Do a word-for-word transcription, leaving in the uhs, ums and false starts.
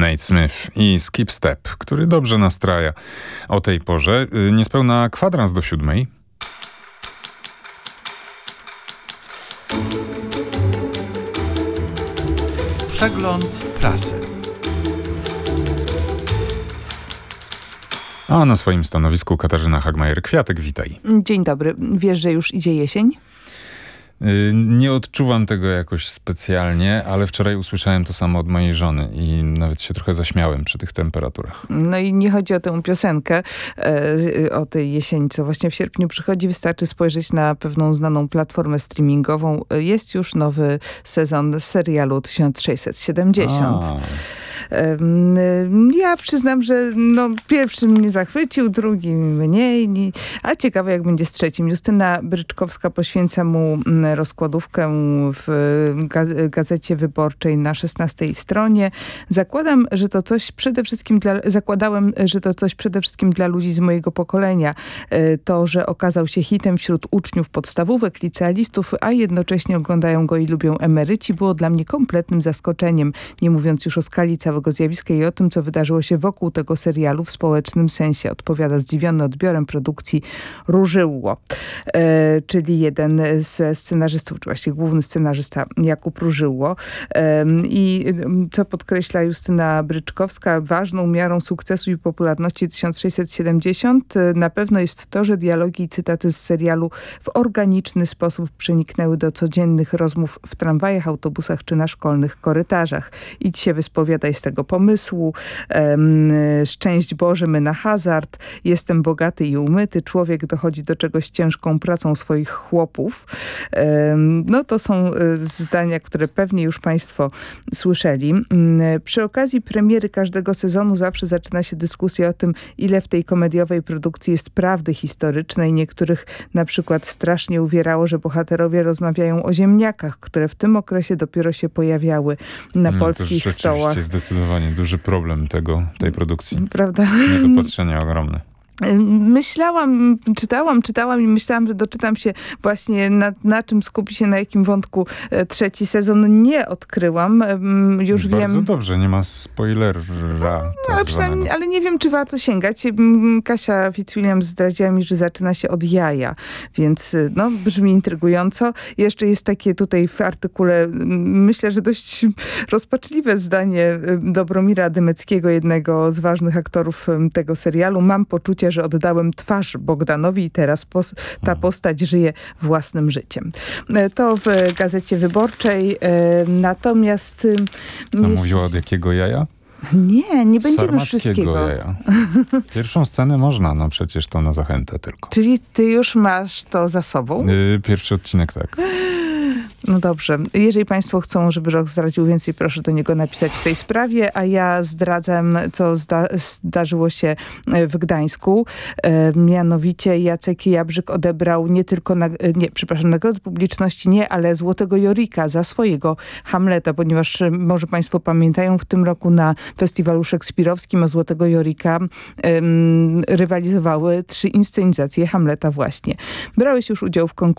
Nate Smith i Skip Step, który dobrze nastraja o tej porze. Niespełna kwadrans do siódmej. Przegląd prasy. A na swoim stanowisku Katarzyna Hagmajer-Kwiatek, witaj. Dzień dobry. Wiesz, że już idzie jesień? Nie odczuwam tego jakoś specjalnie, ale wczoraj usłyszałem to samo od mojej żony i nawet się trochę zaśmiałem przy tych temperaturach. No i nie chodzi o tę piosenkę, e, o tej jesieni, co właśnie w sierpniu przychodzi. Wystarczy spojrzeć na pewną znaną platformę streamingową. Jest już nowy sezon serialu tysiąc sześćset siedemdziesiąt. A. Ja przyznam, że no, pierwszy mnie zachwycił, drugi mniej, a ciekawe jak będzie z trzecim. Justyna Bryczkowska poświęca mu rozkładówkę w Gazecie Wyborczej na szesnastej stronie. Zakładam, że to coś przede wszystkim dla, zakładałem, że to coś przede wszystkim dla ludzi z mojego pokolenia. To, że okazał się hitem wśród uczniów podstawówek, licealistów, a jednocześnie oglądają go i lubią emeryci, było dla mnie kompletnym zaskoczeniem, nie mówiąc już o skali całego zjawiska i o tym, co wydarzyło się wokół tego serialu w społecznym sensie. Odpowiada zdziwiony odbiorem produkcji Różyło, e, czyli jeden ze scenarzystów, czy właściwie główny scenarzysta Jakub Różyło. E, I co podkreśla Justyna Bryczkowska, ważną miarą sukcesu i popularności tysiąc sześćset siedemdziesiąt na pewno jest to, że dialogi i cytaty z serialu w organiczny sposób przeniknęły do codziennych rozmów w tramwajach, autobusach czy na szkolnych korytarzach. Idź się wyspowiadaj z tego pomysłu. Um, szczęść Boże, my na hazard. Jestem bogaty i umyty. Człowiek dochodzi do czegoś ciężką pracą swoich chłopów. Um, no to są zdania, które pewnie już państwo słyszeli. Um, przy okazji premiery każdego sezonu zawsze zaczyna się dyskusja o tym, ile w tej komediowej produkcji jest prawdy historycznej. Niektórych na przykład strasznie uwierało, że bohaterowie rozmawiają o ziemniakach, które w tym okresie dopiero się pojawiały na no, polskich stołach. Zdecydowanie duży problem tego, tej produkcji. Prawda? Niedopatrzenie ogromne. Myślałam, czytałam, czytałam i myślałam, że doczytam się właśnie na, na czym skupi się, na jakim wątku trzeci sezon. Nie odkryłam. Już Bardzo wiem. Bardzo dobrze, nie ma spoilera. No, ale, przynajmniej, ale nie wiem, czy warto sięgać. Kasia Fitzwilliams zdradziła mi, że zaczyna się od jaja, więc no, brzmi intrygująco. Jeszcze jest takie tutaj w artykule, myślę, że dość rozpaczliwe zdanie Dobromira Dymeckiego, jednego z ważnych aktorów tego serialu. Mam poczucie, że oddałem twarz Bogdanowi i teraz pos- ta postać żyje własnym życiem. To w Gazecie Wyborczej. Natomiast... To jeśli... mówiła od jakiego jaja? Nie, nie będziemy już wszystkiego. Jaja. Pierwszą scenę można, no przecież to na zachętę tylko. Czyli ty już masz to za sobą? Yy, pierwszy odcinek tak. No dobrze. Jeżeli państwo chcą, żeby Rok zdradził więcej, proszę do niego napisać w tej sprawie, a ja zdradzam, co zda zdarzyło się w Gdańsku. E, mianowicie Jacek Jabrzyk odebrał nie tylko, na, nie, przepraszam, nagrody publiczności nie, ale Złotego Jorika za swojego Hamleta, ponieważ może państwo pamiętają, w tym roku na festiwalu szekspirowskim o Złotego Jorika em, rywalizowały trzy inscenizacje Hamleta właśnie. Brałeś już udział w konkursie